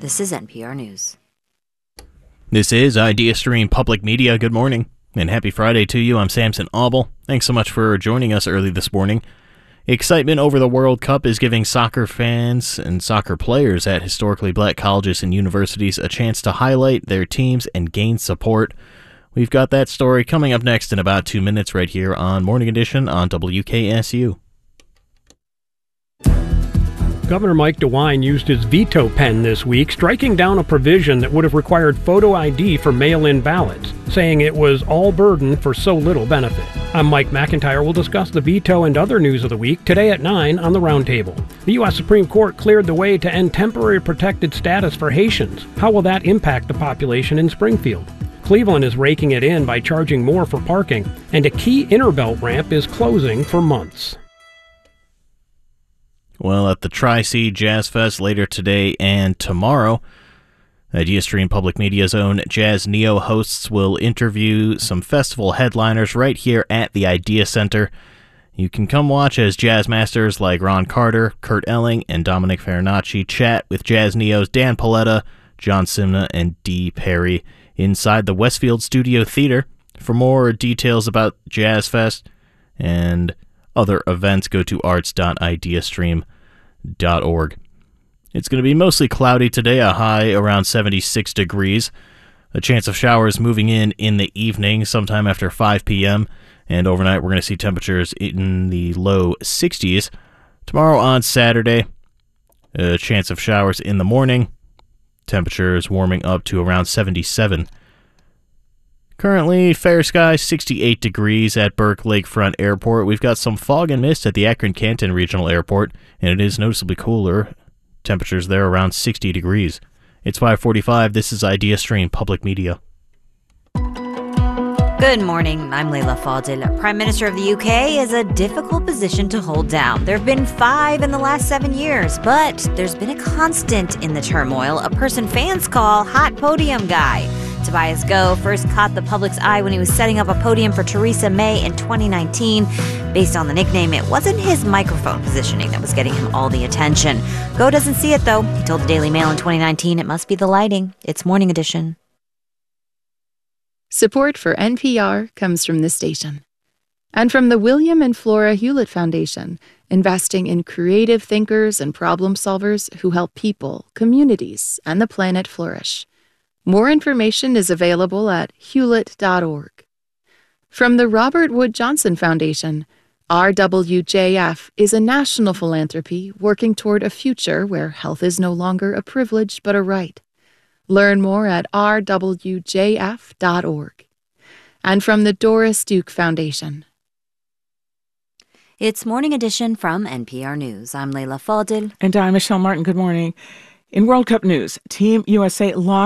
This is NPR News. This is IdeaStream Public Media. Good morning and happy Friday to you. I'm Samson Auble. Thanks so much for joining us early this morning. Excitement over the World Cup is giving soccer fans and soccer players at historically black colleges and universities a chance to highlight their teams and gain support. We've got that story coming up next in about 2 minutes right here on Morning Edition on WKSU. Governor Mike DeWine used his veto pen this week, striking down a provision that would have required photo ID for mail-in ballots, saying it was all burden for so little benefit. I'm Mike McIntyre. We'll discuss the veto and other news of the week today at 9 on the Roundtable. The U.S. Supreme Court cleared the way to end temporary protected status for Haitians. How will that impact the population in Springfield? Cleveland is raking it in by charging more for parking, and a key Interbelt ramp is closing for months. Well, at the Tri-C Jazz Fest later today and tomorrow, IdeaStream Public Media's own Jazz Neo hosts will interview some festival headliners right here at the Idea Center. You can come watch as jazz masters like Ron Carter, Kurt Elling, and Dominic Farinacci chat with Jazz Neo's Dan Paletta, John Simna, and Dee Perry inside the Westfield Studio Theater. For more details about Jazz Fest and other events, go to arts.ideastream.org. It's going to be mostly cloudy today, a high around 76 degrees. A chance of showers moving in the evening, sometime after 5 p.m. And overnight, we're going to see temperatures in the low 60s. Tomorrow on Saturday, a chance of showers in the morning. Temperatures warming up to around 77. Currently, fair skies, 68 degrees at Burke Lakefront Airport. We've got some fog and mist at the Akron-Canton Regional Airport, and it is noticeably cooler. Temperatures there around 60 degrees. It's 5:45. This is IdeaStream Public Media. Good morning. I'm Leila Fadel. Prime Minister of the UK is a difficult position to hold down. There have been 5 in the last 7 years, but there's been a constant in the turmoil, a person fans call Hot Podium Guy. Tobias Goh first caught the public's eye when he was setting up a podium for Theresa May in 2019. Based on the nickname, it wasn't his microphone positioning that was getting him all the attention. Goh doesn't see it, though. He told the Daily Mail in 2019 it must be the lighting. It's Morning Edition. Support for NPR comes from this station and from the William and Flora Hewlett Foundation, investing in creative thinkers and problem solvers who help people, communities, and the planet flourish. More information is available at hewlett.org. From the Robert Wood Johnson Foundation, RWJF is a national philanthropy working toward a future where health is no longer a privilege but a right. Learn more at rwjf.org. And from the Doris Duke Foundation. It's Morning Edition from NPR News. I'm Leila Fadel. And I'm Michelle Martin. Good morning. In World Cup news, Team USA lost